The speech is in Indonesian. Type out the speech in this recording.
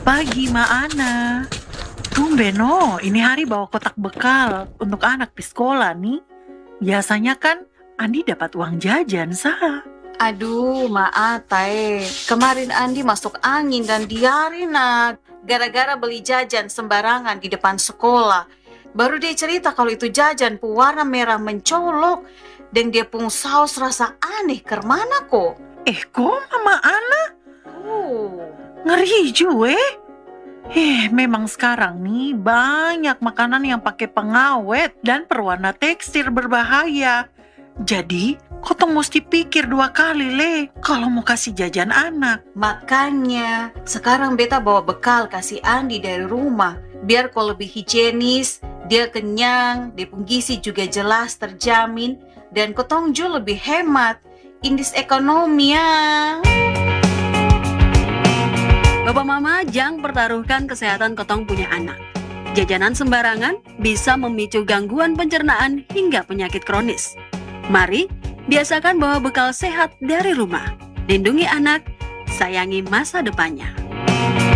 pagi, Ma Ana. Tumben ini hari bawa kotak bekal untuk anak di sekolah nih. Biasanya kan Andi dapat uang jajan, Sa. Aduh, maaf, Tae. Kemarin Andi masuk angin dan diare, nak. Gara-gara beli jajan sembarangan di depan sekolah. Baru dia cerita kalau itu jajan warna merah mencolok. Dan dia pun saus rasa aneh, kemana kok? Kok Mama Ana? Ngeri juga. Memang sekarang nih banyak makanan yang pakai pengawet dan perwarna tekstil berbahaya. Jadi, kotong mesti pikir 2 kali, Le, kalau mau kasih jajan anak. Makanya, sekarang beta bawa bekal kasih Andi dari rumah. Biar kau lebih higienis, dia kenyang, dia pun gizi juga jelas terjamin, dan kotong juga lebih hemat. Indis ekonomi ya. Bapak Mama jangan pertaruhkan kesehatan kotong punya anak. Jajanan sembarangan bisa memicu gangguan pencernaan hingga penyakit kronis. Mari, biasakan bawa bekal sehat dari rumah. Lindungi anak, sayangi masa depannya.